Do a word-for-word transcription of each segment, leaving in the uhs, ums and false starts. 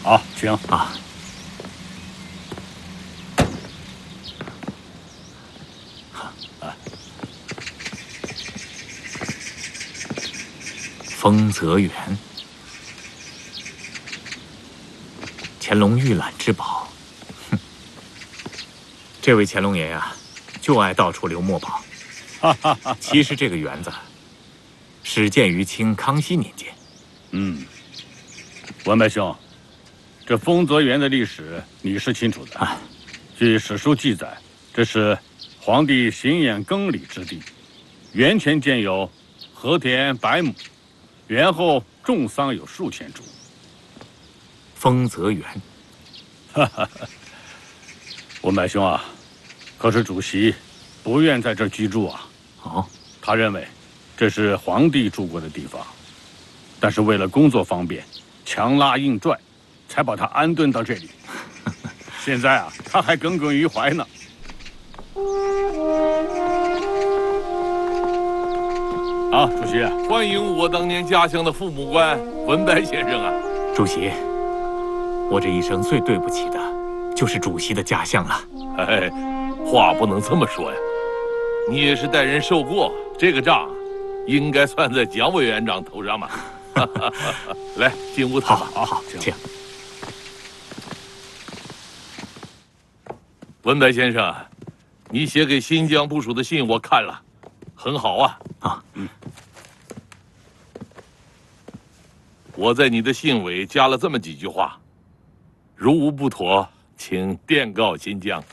好，请啊。丰泽园，乾隆御览之宝。哼，这位乾隆爷呀，就爱到处留墨宝。其实这个园子始建于清康熙年间。 嗯，文白兄，这丰泽园的历史你是清楚的。啊、据史书记载，这是皇帝行演更礼之地，园前建有和田百亩。 园后种桑有数千株。 丰泽园， 哈哈，文白兄啊，可是主席不愿在这儿居住啊。 哦， 他认为这是皇帝住过的地方，但是为了工作方便，强拉硬拽，才把他安顿到这里。现在啊，他还耿耿于怀呢。 啊，主席， 欢迎我当年家乡的父母官文白先生啊！ 主席，我这一生最对不起的，就是主席的家乡了。 哎，话不能这么说呀！你也是代人受过，这个账应该算在蒋委员长头上嘛。来，进屋坐吧。 好，好，请。 文白先生，你写给新疆部署的信我看了，很好啊。啊，嗯。 我在你的信尾加了这么几句话，如无不妥，请电告新疆。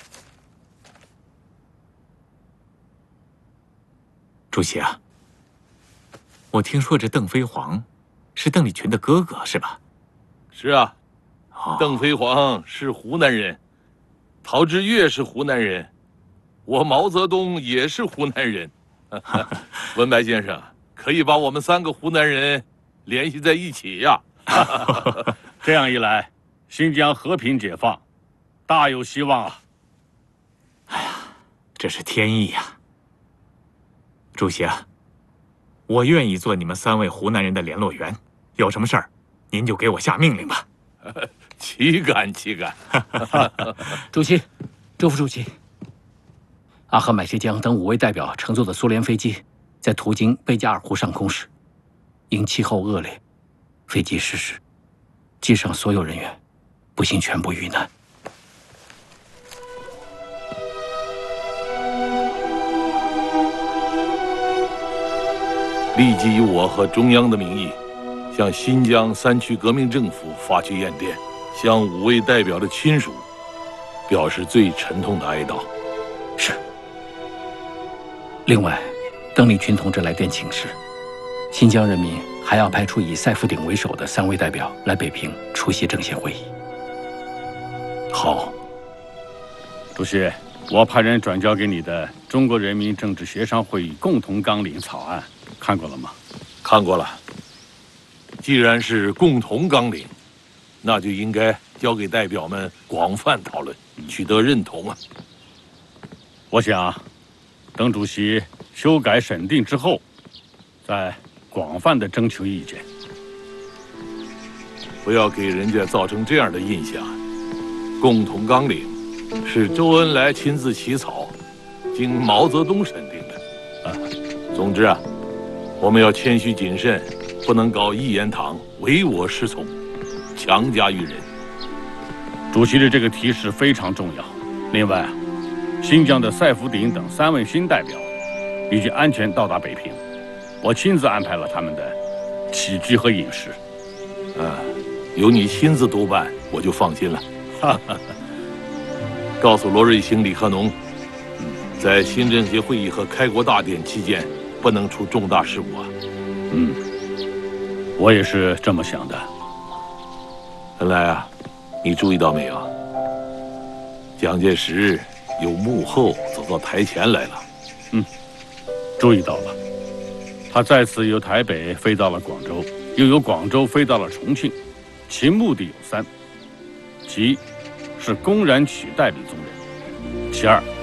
主席啊，我听说这邓飞黄是邓丽群的哥哥，是吧？ 是啊，哦、邓飞黄是湖南人，陶峙岳是湖南人，我毛泽东也是湖南人。文白先生，可以把我们三个湖南人 联系在一起呀！ 这样一来，新疆和平解放，大有希望啊！ 哎呀，这是天意呀！主席啊，我愿意做你们三位湖南人的联络员，有什么事儿，您就给我下命令吧。 岂敢岂敢！ 主席，周副主席，阿合买谢江等五位代表乘坐的苏联飞机，在途经贝加尔湖上空时， 因气候恶劣，飞机失事，机上所有人员不幸全部遇难。 立即以我和中央的名义，向新疆三区革命政府发去唁电，向五位代表的亲属表示最沉痛的哀悼。 是。另外，邓丽群同志来电请示， 新疆人民还要派出以赛福鼎为首的三位代表来北平出席政协会议。 好， 主席，我派人转交给你的中国人民政治协商会议共同纲领草案，看过了吗？ 看过了。既然是共同纲领，那就应该交给代表们广泛讨论，取得认同啊。 我想，等主席修改审定之后，再 广泛的征求意见， 不要给人家造成这样的印象。共同纲领是周恩来亲自起草，经毛泽东审定的。啊，总之啊，我们要谦虚谨慎，不能搞一言堂，唯我是从，强加于人。 主席的这个提示非常重要。另外，新疆的赛福鼎等三位新代表已经安全到达北平。 我亲自安排了他们的起居和饮食。 啊，有你亲自督办，我就放心了。哈哈。告诉罗瑞卿、李克农，在新政协会议和开国大典期间，不能出重大事故啊。 嗯，我也是这么想的。 恩来啊，你注意到没有？蒋介石由幕后走到台前来了。 嗯，注意到了。 他再次由台北飞到了广州，又由广州飞到了重庆，其目的有三：其一是公然取代李宗仁；其二